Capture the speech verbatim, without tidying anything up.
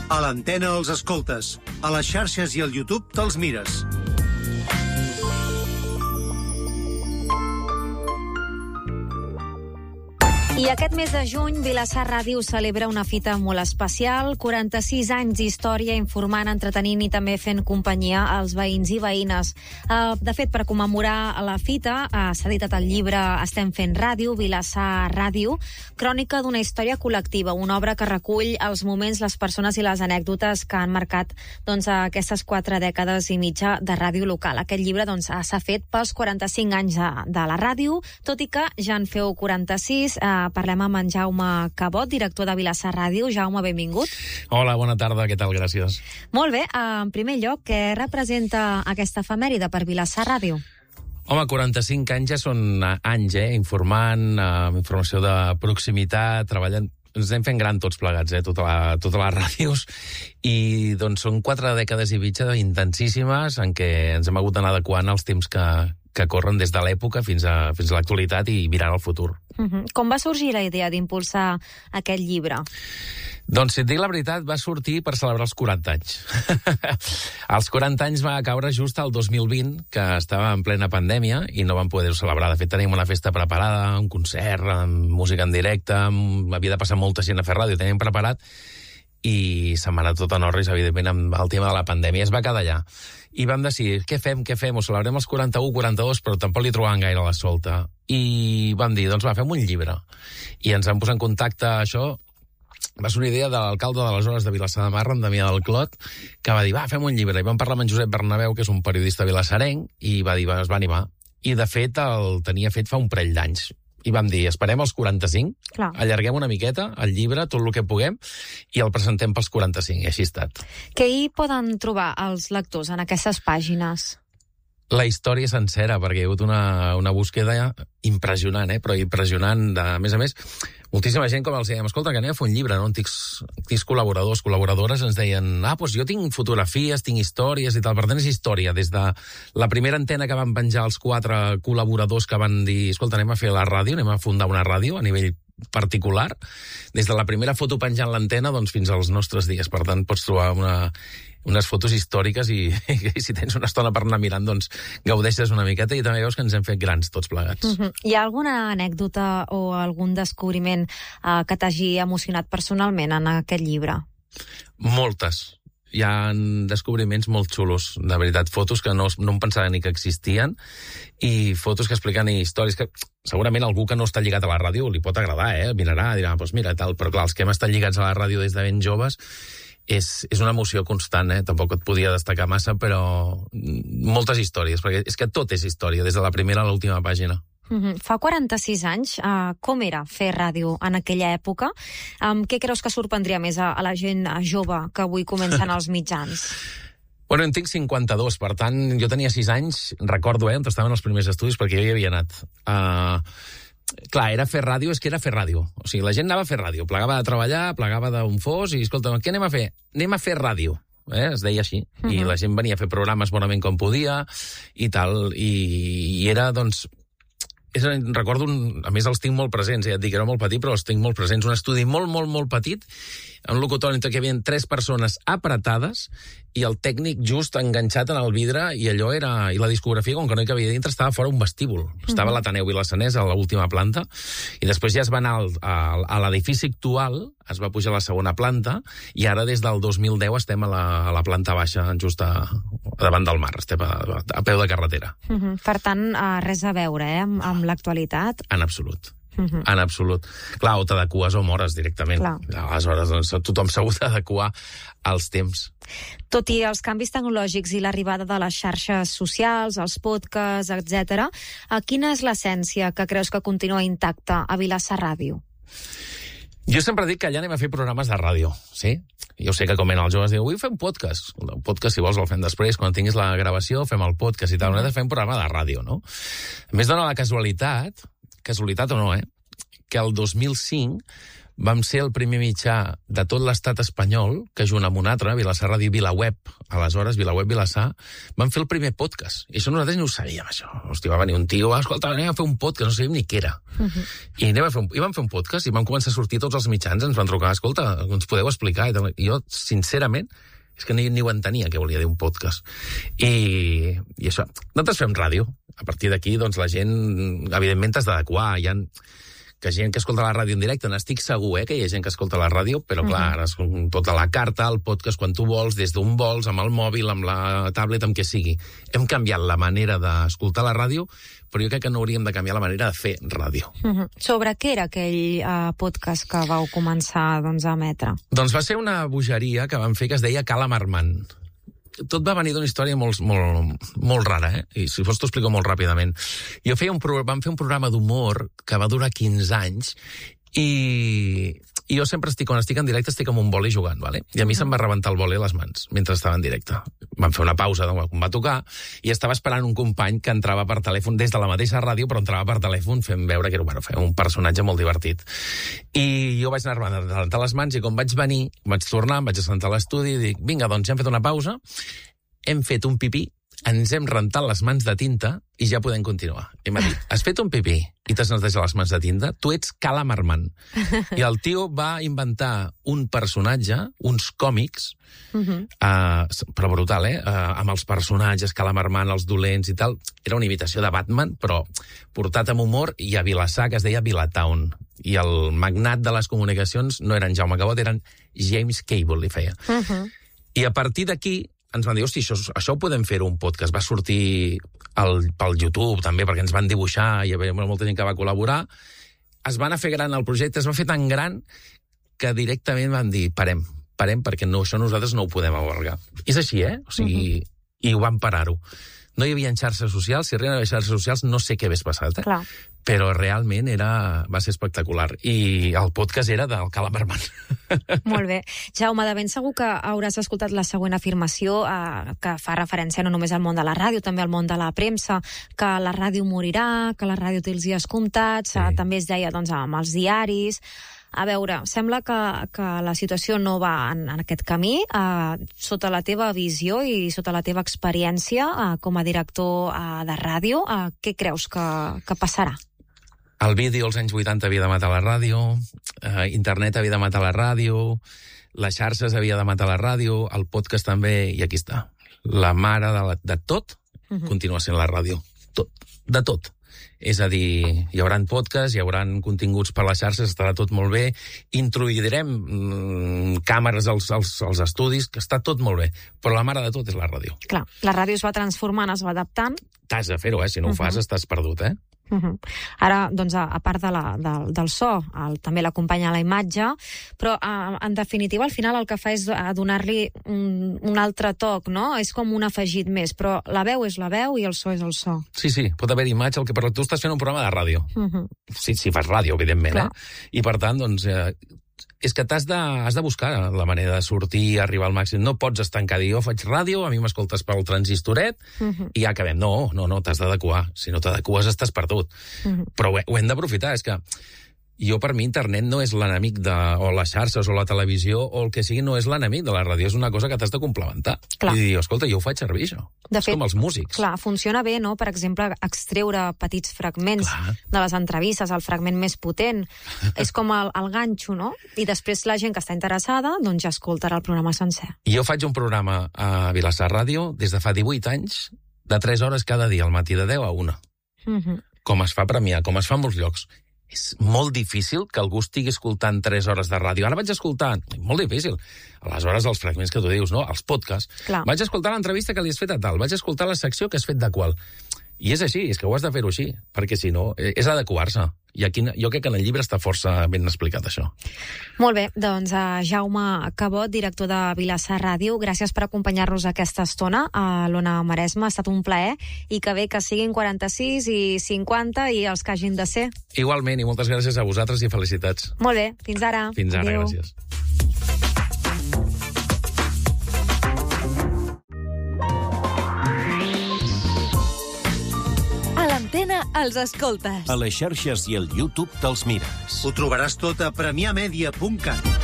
A l'antena els escoltes, a les xarxes i al YouTube te'ls mires. I aquest mes de juny, Vilassar Ràdio celebra una fita molt especial, quaranta-sis anys d'història informant, entretenint i també fent companyia als veïns i veïnes. Uh, de fet, per commemorar la fita, uh, s'ha editat el llibre Estem fent ràdio, Vilassar Ràdio, crònica d'una història col·lectiva, una obra que recull els moments, les persones i les anècdotes que han marcat doncs, aquestes quatre dècades i mitja de ràdio local. Aquest llibre doncs, s'ha fet pels quaranta-cinc anys de, de la ràdio, tot i que ja en feu quaranta-sis. Uh, Parlem amb en Jaume Cabot, director de Vilassar Ràdio. Jaume, benvingut. Hola, bona tarda, què tal? Gràcies. Molt bé, en primer lloc, què representa aquesta efemèride per Vilassar Ràdio? Home, quaranta-cinc anys ja són anys, eh? Informant, amb informació de proximitat, treballant... Ens anem fent gran tots plegats, eh? Tota la, totes les ràdios. I doncs són quatre dècades i mitja intensíssimes en què ens hem hagut d'anar adequant als temps que, que corren des de l'època fins a, fins a l'actualitat i mirant al futur. Uh-huh. Com va sorgir la idea d'impulsar aquest llibre? Doncs, si et dic la veritat, va sortir per celebrar els quaranta anys. Els quaranta anys va caure just al dos mil vint, que estava en plena pandèmia, i no vam poder-ho celebrar. De fet, teníem una festa preparada, un concert, amb música en directe, amb... havia de passar molta gent a fer ràdio, teníem preparat, i se'n va anar tot en orris, evidentment, amb el tema de la pandèmia. Es va quedar allà. I vam decidir, què fem, què fem? Ho celebrem els quaranta-u, quaranta-dos, però tampoc li trobàvem gaire la solta. I vam dir, doncs va, fem un llibre. I ens vam posar en contacte, això... Va ser una idea de l'alcalde d'aleshores de Vilassar de Mar, en Damià del Clot, que va dir, va, fem un llibre. I vam parlar amb en Josep Bernabéu, que és un periodista vilassarenc, i va dir, va, es va animar. I, de fet, el tenia fet fa un parell d'anys. I vam dir, esperem els quaranta-cinc, Clar. allarguem una miqueta el llibre, tot el que puguem, i el presentem pels quaranta-cinc, i així ha estat. Què hi poden trobar els lectors en aquestes pàgines? La història sencera, perquè hi ha hagut una, una búsqueda impressionant, eh? Però impressionant. De, a més a més, moltíssima gent, com els dèiem, escolta, que anem a fer un llibre, no? Antics, antics col·laboradors, col·laboradores ens deien, ah, doncs jo tinc fotografies, tinc històries i tal. Per tant, és història. Des de la primera antena que van penjar els quatre col·laboradors que van dir, escolta, anem a fer la ràdio, anem a fundar una ràdio a nivell particular, des de la primera foto penjant l'antena doncs, fins als nostres dies. Per tant, pots trobar una... unes fotos històriques i, i si tens una estona per anar mirant, doncs gaudeixes una miqueta i també veus que ens hem fet grans tots plegats. Uh-huh. Hi ha alguna anècdota o algun descobriment uh, que t'hagi emocionat personalment en aquest llibre? Moltes. Hi ha descobriments molt xulos, de veritat. Fotos que no, no em pensava ni que existien i fotos que expliquen històries que segurament algú que no està lligat a la ràdio li pot agradar, eh? Mirarà, dirà, doncs mira, tal. Però clar, els que hem estat lligats a la ràdio des de ben joves És, és una emoció constant, eh? Tampoc et podia destacar massa, però moltes històries, perquè és que tot és història, des de la primera a l'última pàgina. Uh-huh. Fa quaranta-sis anys, uh, com era fer ràdio en aquella època? Um, què creus que sorprendria més a, a la gent jove que avui comencen als mitjans? Bueno, en tinc cinquanta-dos, per tant, jo tenia sis anys, recordo, eh, on estaven els primers estudis, perquè jo hi havia anat. Uh, Clar, era fer ràdio, és que era fer ràdio. O sigui, la gent anava a fer ràdio, plegava de treballar, plegava d'un fos, i escolta, què anem a fer? Anem a fer ràdio. Eh? Es deia així. Uh-huh. I la gent venia a fer programes bonament com podia, i tal, i, i era, doncs... És, recordo, un, a més els tinc molt presents, ja et dic que era molt petit, però els tinc molt presents. Un estudi molt, molt, molt petit, un locutori en què hi havia tres persones apretades i el tècnic just enganxat en el vidre i allò era... I la discografia, com que no hi cabia dintre, estava fora un vestíbul. Estava a l'Ateneu Vilassanès, a l'última planta, i després ja es va anar al, a, a l'edifici actual, es va pujar a la segona planta, i ara des del dos mil deu estem a la, a la planta baixa, just a, a davant del mar, estem a, a peu de carretera. Uh-huh. Per tant, uh, res a veure, eh, amb, amb l'actualitat? En absolut. Uh-huh. En absolut. Clar, o t'adeques o mores directament. Clar. Aleshores, doncs, tothom s'ha hagut d'adequar als temps. Tot i els canvis tecnològics i l'arribada de les xarxes socials, els podcasts, etcètera, quina és l'essència que creus que continua intacta a Vilassar Ràdio? Jo sempre dic que allà anem a fer programes de ràdio, sí? Jo sé que com en els joves diu, avui fem podcast. El podcast, si vols, el fem després. Quan tinguis la gravació, fem el podcast i tal. Nosaltres fem un programa de ràdio, no? A més, dona la casualitat, casualitat o no, eh? Que el dos mil cinc vam ser el primer mitjà de tot l'estat espanyol, que junt amb un altre, Vilassar Ràdio i Vilaweb, aleshores, Vilaweb, Vilassar, vam fer el primer podcast. I això nosaltres ni ho sabíem, això. Hòstia, va venir un tio, escolta, anem a fer un podcast, no sabíem ni què era. Uh-huh. I, anem a fer un, I vam fer un podcast i vam començar a sortir tots els mitjans, ens van trucar, escolta, ens podeu explicar? I, I jo, sincerament, és que ni, ni ho entenia què volia dir un podcast. I, i això, nosaltres fem ràdio. A partir d'aquí, doncs, la gent, evidentment, t'has d'adequar. Hi ha que gent que escolta la ràdio en directe, n'estic segur, eh, que hi ha gent que escolta la ràdio, però, clar, ara és tota la carta, el podcast, quan tu vols, des d'on vols, amb el mòbil, amb la tablet, amb què sigui. Hem canviat la manera d'escoltar la ràdio, però jo crec que no hauríem de canviar la manera de fer ràdio. Uh-huh. Sobre què era aquell uh, podcast que vau començar, doncs, a emetre? Doncs va ser una bogeria que vam fer que es deia Cala Marmant. Tot va venir d'una història molt, molt, molt rara, eh? I si fos t'ho explico molt ràpidament. Jo feia un, vam fer un programa d'humor que va durar quinze anys i, i jo sempre estic, quan estic en directe, estic amb un boli jugant, ¿vale? I a mi se'm va rebentar el boli a les mans mentre estava en directe. Vam fer una pausa de quan va tocar i estava esperant un company que entrava per telèfon des de la mateixa ràdio, però entrava per telèfon fent veure que era, bueno, feia un personatge molt divertit. I jo vaig anar a rebentar les mans i com vaig venir, vaig tornar, em vaig assentar a l'estudi i dic, vinga, doncs ja hem fet una pausa, hem fet un pipí, ens hem rentat les mans de tinta i ja podem continuar. I m'ha dit, has fet un pipí i t'has netejat les mans de tinta? Tu ets Cala Marmant. I el tio va inventar un personatge, uns còmics, uh-huh. uh, però brutal, eh? Uh, amb els personatges, Cala Marmant, els dolents i tal. Era una imitació de Batman, però portat amb humor, i a Vilassar, que es deia Vilatown. I el magnat de les comunicacions no era en Jaume Cabot, eren James Cable, li feia. Uh-huh. I a partir d'aquí ens van dir, hosti, això, això ho podem fer un podcast. Va sortir el, pel YouTube, també, perquè ens van dibuixar, i hi havia molta gent que va col·laborar. Es va anar a fer gran el projecte, es va fer tan gran que directament van dir, parem, parem, perquè no, això nosaltres no ho podem albergar. És així, eh? O sigui, uh-huh. I ho vam parar-ho. No hi havia xarxes socials, si arriben a xarxes socials no sé què hagués passat, eh? Clar. Però realment era, va ser espectacular. I el podcast era del Cala Marmant. Molt bé. Jaume, de ben segur que hauràs escoltat la següent afirmació eh, que fa referència no només al món de la ràdio, també al món de la premsa, que la ràdio morirà, que la ràdio té els dies comptats, sí. eh, també es deia doncs, amb els diaris. A veure, sembla que, que la situació no va en, en aquest camí. Eh, sota la teva visió i sota la teva experiència eh, com a director eh, de ràdio, eh, què creus que, que passarà? El vídeo als anys vuitanta havia de matar la ràdio, eh, internet havia de matar la ràdio, les xarxes havia de matar la ràdio, el podcast també, i aquí està. La mare de, la, de tot uh-huh. continua sent la ràdio. Tot. De tot. És a dir, hi haurà podcasts, hi haurà continguts per les xarxes, estarà tot molt bé, introduirem mm, càmeres als, als, als estudis, que està tot molt bé, però la mare de tot és la ràdio. Clar, la ràdio es va transformant, es va adaptant. T'has de fer-ho, eh? Si no uh-huh. ho fas, estàs perdut, eh? Uh-huh. Ara, doncs, a, a part de la, de, del so, el, també l'acompanya la imatge, però a, en definitiva al final el que fa és donar-li un, un altre toc, no? És com un afegit més, però la veu és la veu i el so és el so. Sí, sí, pot haver imatge, el que, però tu estàs fent un programa de ràdio. Uh-huh. Sí, si fas ràdio, evidentment, clar. eh? I per tant, doncs... Eh, és que t'has de, has de buscar la manera de sortir, arribar al màxim. No pots estancar, dir, jo faig ràdio, a mi m'escoltes pel transistoret, uh-huh. i ja acabem. No, no, no, t'has d'adequar. Si no t'adeques, estàs perdut. Uh-huh. Però ho, ho hem d'aprofitar, és que jo, per mi, internet no és l'enemic de... o les xarxes, o la televisió, o el que sigui, no és l'enemic de la ràdio. És una cosa que t'has de complementar. Clar. I dir, escolta, jo ho faig servir, això. De és fet, com els músics. Clar, funciona bé, no? Per exemple, extreure petits fragments clar. De les entrevistes, el fragment més potent. És com el, el ganxo, no? I després la gent que està interessada, doncs ja escoltarà el programa sencer. Jo faig un programa a Vilassar Ràdio des de fa divuit anys, de tres hores cada dia, al matí de deu a una. Uh-huh. Com es fa a Premià, com es fa en molts llocs. És molt difícil que algú estigui escoltant tres hores de ràdio. Ara vaig escoltar... Molt difícil. Aleshores, els fragments que tu dius, no? Els podcasts. Clar. Vaig escoltar l'entrevista que li has fet a tal. Vaig escoltar la secció que has fet de qual. I és així, és que ho has de fer-ho així. Perquè, si no, és adequar-se. I aquí, jo crec que en el llibre està força ben explicat, això. Molt bé, doncs uh, Jaume Cabot, director de Vilassar Ràdio, gràcies per acompanyar-nos aquesta estona a l'Ona Maresma. Ha estat un plaer, i que bé que siguin quaranta-sis i cinquanta i els que hagin de ser. Igualment, i moltes gràcies a vosaltres i felicitats. Molt bé, fins ara. Fins ara, adéu. Gràcies. els escoltes. A les xarxes i al YouTube te'ls mires. Ho trobaràs tot a premià media punt cat.